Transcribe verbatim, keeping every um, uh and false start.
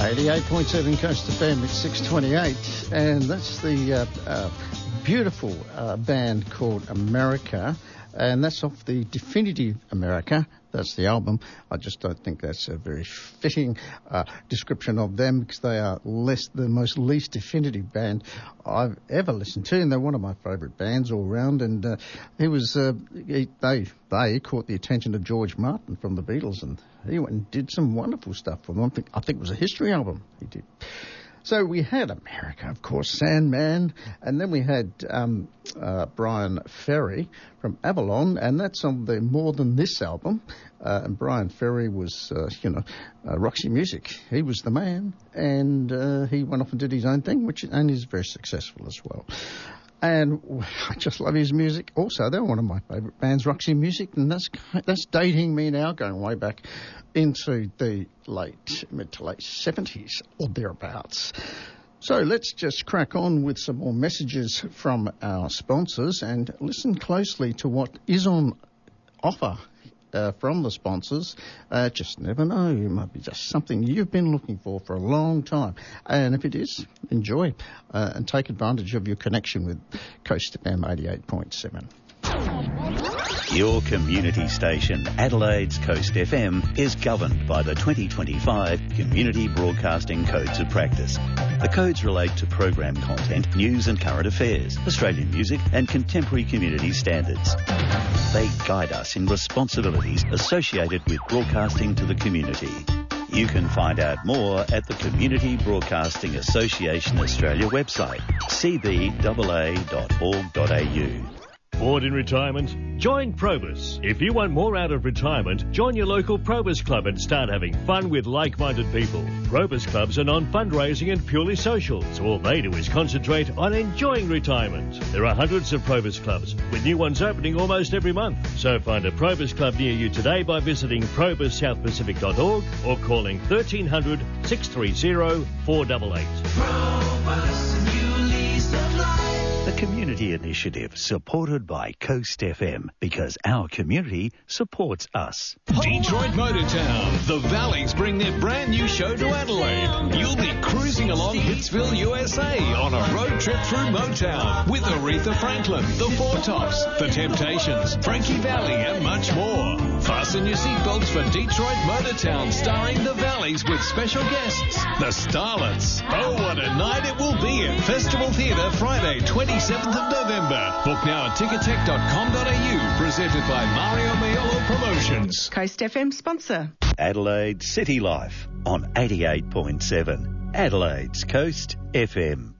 eighty-eight point seven Coast F M at six twenty-eight, and that's the uh, uh, beautiful uh, band called America, and that's off the Definitive America. That's the album. I just don't think that's a very fitting uh, description of them, because they are less the most least definitive band I've ever listened to, and they're one of my favourite bands all round. And uh, he was uh, he, they they caught the attention of George Martin from the Beatles, and he went and did some wonderful stuff for them. I think, I think it was a history album he did. So we had America, of course, Sandman, and then we had um, uh, Brian Ferry from Avalon, and that's on the More Than This album. Uh, and Brian Ferry was, uh, you know, uh, Roxy Music. He was the man, and uh, he went off and did his own thing, which and is very successful as well. And I just love his music. Also, they're one of my favourite bands, Roxy Music, and that's that's dating me now, going way back into the late, mid to late seventies or thereabouts. So let's just crack on with some more messages from our sponsors and listen closely to what is on offer uh, from the sponsors. Uh, just never know. It might be just something you've been looking for for a long time. And if it is, enjoy uh, and take advantage of your connection with Coast F M eighty-eight point seven. Your community station, Adelaide's Coast F M, is governed by the twenty twenty-five Community Broadcasting Codes of Practice. The codes relate to program content, news and current affairs, Australian music and contemporary community standards. They guide us in responsibilities associated with broadcasting to the community. You can find out more at the Community Broadcasting Association Australia website, c b a a dot org dot a u. Bored in retirement? Join Probus. If you want more out of retirement, join your local Probus Club and start having fun with like-minded people. Probus Clubs are non-fundraising and purely social, so all they do is concentrate on enjoying retirement. There are hundreds of Probus Clubs, with new ones opening almost every month. So find a Probus Club near you today by visiting probus south pacific dot org or calling thirteen hundred, six three zero, four eight eight. Probus, new lease of life. The community initiative supported by Coast F M, because our community supports us. Detroit Motortown. The Valleys bring their brand new show to Adelaide. You'll be cruising along Hitsville, U S A on a road trip through Motown with Aretha Franklin, The Four Tops, The Temptations, Frankie Valli and much more. Fasten your seatbelts for Detroit Motortown, starring The Valleys with special guests, The Starlets. Oh, what a night it will be at Festival Theatre Friday, twenty-seventh of November. Book now at ticketek dot com dot a u. Presented by Mario Maiolo Promotions. Coast F M sponsor. Adelaide City Life on eighty-eight point seven. Adelaide's Coast F M.